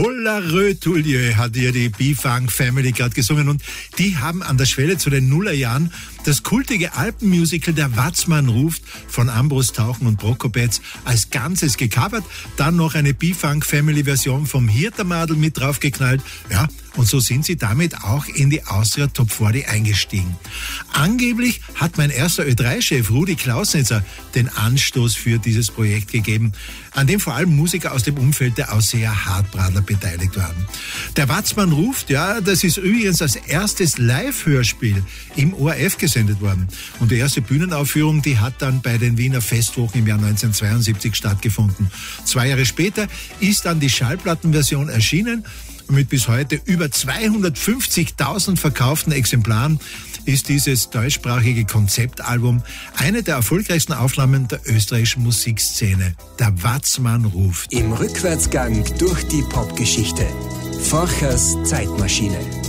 Hollerö Tullieu hat hier die B-Funk Family gerade gesungen und die haben an der Schwelle zu den Nullerjahren das kultige Alpenmusical Der Watzmann ruft von Ambros Tauchen und Prokopetz als Ganzes gecovert, dann noch eine B-Funk Family Version vom Hirtermadel mit draufgeknallt, ja, und so sind sie damit auch in die Austria Top 40 eingestiegen. Angeblich hat mein erster Ö3-Chef Rudi Klausnitzer den Anstoß für dieses Projekt gegeben, an dem vor allem Musiker aus dem Umfeld der Ausseher Hartbradler beteiligt waren. Der Watzmann ruft, ja, das ist übrigens als erstes Live-Hörspiel im ORF gesendet worden. Und die erste Bühnenaufführung, die hat dann bei den Wiener Festwochen im Jahr 1972 stattgefunden. 2 Jahre später ist dann die Schallplattenversion erschienen. Mit bis heute über 250.000 verkauften Exemplaren ist dieses deutschsprachige Konzeptalbum eine der erfolgreichsten Aufnahmen der österreichischen Musikszene. Der Watzmann ruft. Im Rückwärtsgang durch die Popgeschichte. Forchers Zeitmaschine.